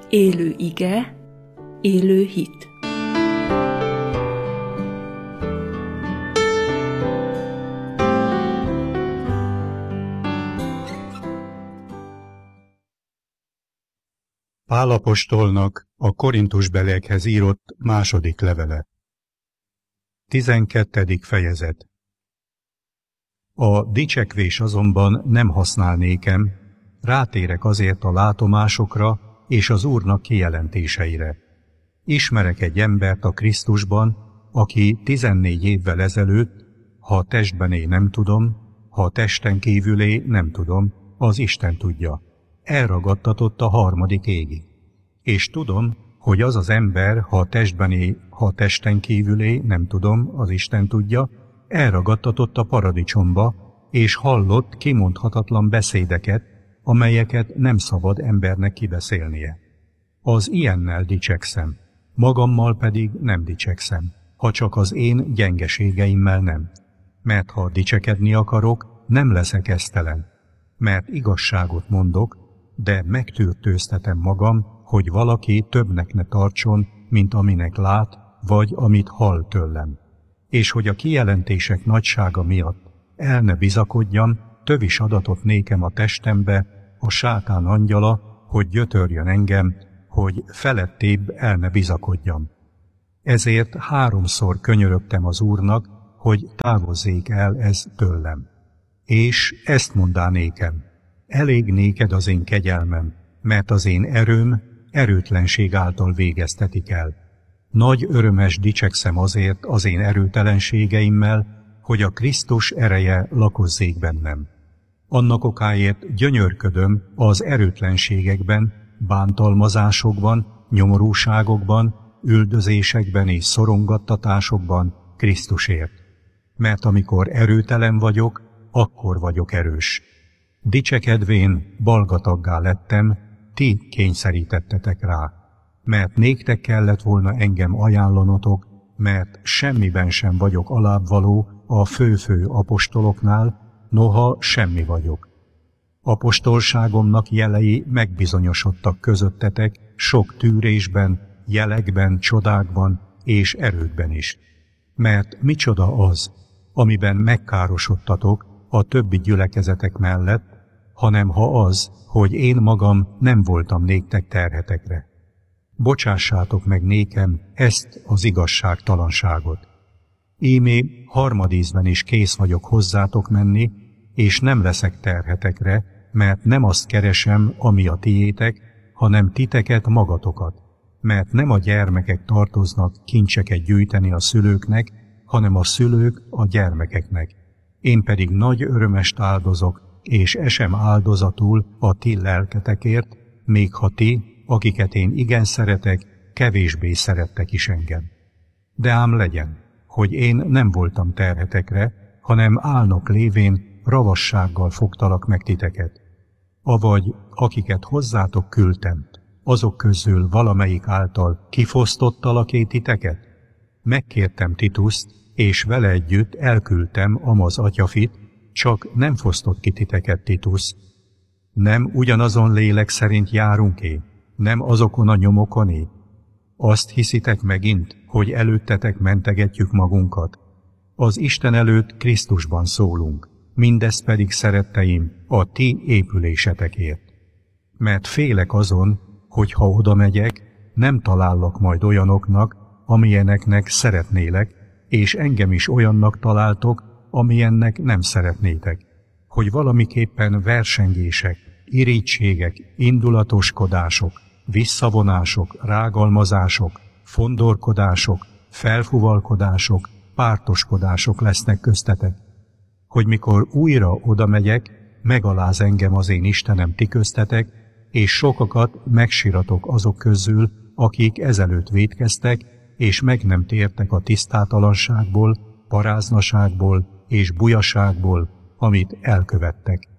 Élő ige, élő hit. Pál apostolnak a Korintusbeliekhez írott második levele. 12. fejezet. A dicsekvés azonban nem használ nékem, rátérek azért a látomásokra és az Úrnak kijelentéseire. Ismerek egy embert a Krisztusban, aki 14 évvel ezelőtt, ha testben én nem tudom, ha testen kívülé nem tudom, az Isten tudja, elragadtatott a harmadik égig. És tudom, hogy az az ember, ha testben ha testen kívülé nem tudom, az Isten tudja, elragadtatott a paradicsomba, és hallott kimondhatatlan beszédeket, amelyeket nem szabad embernek kibeszélnie. Az ilyennel dicsekszem, magammal pedig nem dicsekszem, ha csak az én gyengeségeimmel nem. Mert ha dicsekedni akarok, nem leszek esztelen, mert igazságot mondok, de megtűrtőztetem magam, hogy valaki többnek ne tartson, mint aminek lát, vagy amit hall tőlem. És hogy a kijelentések nagysága miatt el ne bizakodjam, tövis adatot nékem a testembe, a sátán angyala, hogy gyötörjön engem, hogy felettébb el ne bizakodjam. Ezért 3-szor könyörögtem az Úrnak, hogy távozzék el ez tőlem. És ezt mondá nékem, elég néked az én kegyelmem, mert az én erőm erőtlenség által végeztetik el. Nagy örömes dicsekszem azért az én erőtelenségeimmel, hogy a Krisztus ereje lakozzék bennem. Annak okáért gyönyörködöm az erőtlenségekben, bántalmazásokban, nyomorúságokban, üldözésekben és szorongattatásokban Krisztusért. Mert amikor erőtelen vagyok, akkor vagyok erős. Dicsekedvén balgataggá lettem, ti kényszerítettetek rá. Mert néktek kellett volna engem ajánlanotok, mert semmiben sem vagyok alábbvaló a fő-fő apostoloknál, noha semmi vagyok. Apostolságomnak jelei megbizonyosodtak közöttetek sok tűrésben, jelekben, csodákban és erőkben is. Mert micsoda az, amiben megkárosodtatok a többi gyülekezetek mellett, hanem ha az, hogy én magam nem voltam néktek terhetekre. Bocsássátok meg nékem ezt az igazságtalanságot. Ímé harmadízben is kész vagyok hozzátok menni, és nem leszek terhetekre, mert nem azt keresem, ami a tiétek, hanem titeket magatokat. Mert nem a gyermekek tartoznak kincseket gyűjteni a szülőknek, hanem a szülők a gyermekeknek. Én pedig nagy örömest áldozok, és esem áldozatul a ti lelketekért, még ha ti, akiket én igen szeretek, kevésbé szerettek is engem. De ám legyen, hogy én nem voltam terhetekre, hanem álnok lévén ravassággal fogtalak meg titeket. Avagy akiket hozzátok küldtem, azok közül valamelyik által kifosztottalak-e titeket? Megkértem Tituszt, és vele együtt elküldtem Amaz atyafit, csak nem fosztott ki titeket Titus. Nem ugyanazon lélek szerint járunk-é? Nem azokon a nyomokon-é? Azt hiszitek megint, hogy előttetek mentegetjük magunkat? Az Isten előtt Krisztusban szólunk, mindezt pedig, szeretteim, a ti épülésetekért. Mert félek azon, hogy ha oda megyek, nem talállak majd olyanoknak, amilyeneknek szeretnélek, és engem is olyannak találtok, amilyennek nem szeretnétek, hogy valamiképpen versengések, irítségek, indulatoskodások, visszavonások, rágalmazások, fondorkodások, felfuvalkodások, pártoskodások lesznek köztetek, hogy mikor újra oda megyek, megaláz engem az én Istenem ti köztetek, és sokakat megsiratok azok közül, akik ezelőtt vétkeztek, és meg nem tértek a tisztátalanságból, paráznaságból és bujaságból, amit elkövettek.